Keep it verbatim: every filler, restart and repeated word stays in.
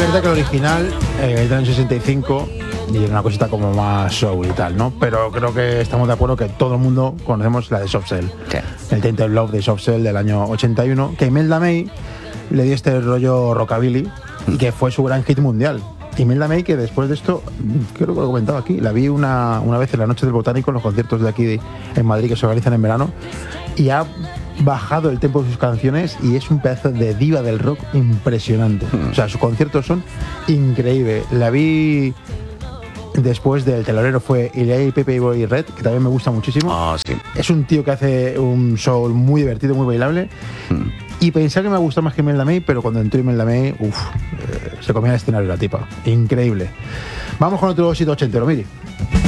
verdad que el original, eh, del año sesenta y cinco, y era una cosita como más soul y tal, ¿no? Pero creo que estamos de acuerdo que todo el mundo conocemos la de Soft Cell. Sí. El Tainted Love de Soft Cell del año ochenta y uno, que Imelda May le dio este rollo rockabilly y que fue su gran hit mundial. Imelda May, que después de esto, creo que lo he comentado aquí, la vi una, una vez en la Noche del Botánico, en los conciertos de aquí de, en Madrid que se organizan en verano, y ha bajado el tempo de sus canciones y es un pedazo de diva del rock impresionante. O sea, sus conciertos son increíbles. La vi después del telonero, fue Ilya Pepe Boy Red, que también me gusta muchísimo. Oh, sí. Es un tío que hace un soul muy divertido, muy bailable. Hmm. Y pensaba que me gustó más que Imelda May, pero cuando entró Imelda May, uff, eh, se comía el escenario la tipa. Increíble. Vamos con otro éxito ochentero, mire.